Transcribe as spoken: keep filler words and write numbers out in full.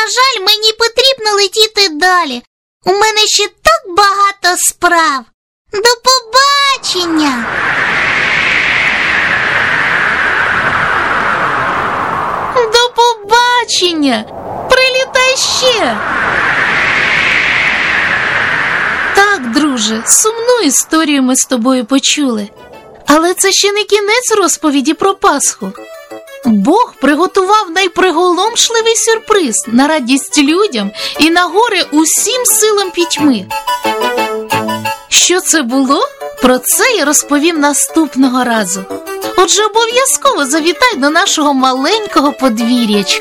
жаль, мені потрібно летіти далі. У мене ще так багато справ. До побачення! До побачення! Прилітай ще! Так, друже, сумну історію ми з тобою почули. Але це ще не кінець розповіді про Пасху. Бог приготував найприголомшливий сюрприз на радість людям і на горе усім силам пітьми. Що це було? Про це я розповім наступного разу. Отже, обов'язково завітай до нашого маленького подвір'ячка.